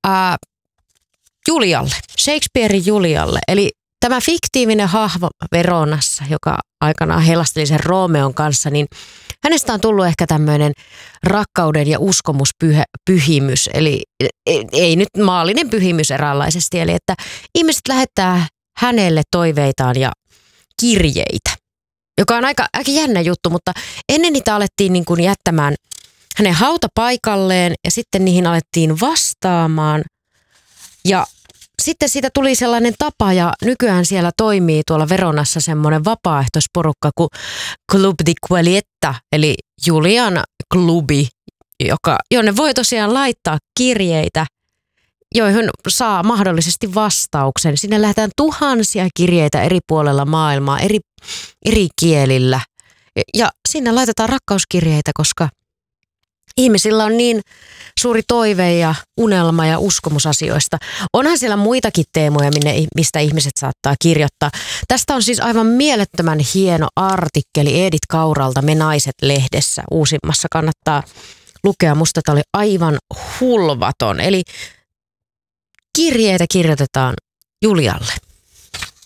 Julialle, Shakespearein Julialle. Eli tämä fiktiivinen hahmo Veronassa, joka aikanaan helasteli sen Roomeon kanssa, niin hänestä on tullut ehkä tämmöinen rakkauden ja uskomuspyhimys. Eli ei nyt maallinen pyhimys eräänlaisesti, eli että ihmiset lähettää hänelle toiveitaan ja kirjeitä, joka on aika jännä juttu, mutta ennen niitä alettiin niin kuin jättämään hänen hautapaikalleen ja sitten niihin alettiin vastaamaan ja sitten siitä tuli sellainen tapa ja nykyään siellä toimii tuolla Veronassa semmoinen vapaaehtoisporukka kuin Club di Qualietta, eli Julian klubi, jonne voi tosiaan laittaa kirjeitä, joihin saa mahdollisesti vastauksen. Sinne lähdetään tuhansia kirjeitä eri puolella maailmaa, eri kielillä. Ja sinne laitetaan rakkauskirjeitä, koska ihmisillä on niin suuri toive ja unelma ja uskomusasioista. Onhan siellä muitakin teemoja, mistä ihmiset saattaa kirjoittaa. Tästä on siis aivan mielettömän hieno artikkeli Edith Kauralta Me Naiset-lehdessä uusimmassa. Kannattaa lukea. Musta tämä oli aivan hulvaton. Eli kirjeitä kirjoitetaan Julialle.